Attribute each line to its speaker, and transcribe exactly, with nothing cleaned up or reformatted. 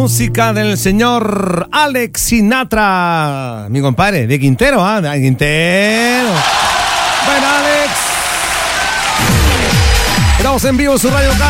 Speaker 1: Música del señor Alex Sinatra, mi compadre, de Quintero, ¿ah? ¿eh? De Quintero. Bueno, Alex. Estamos en vivo en su radio local.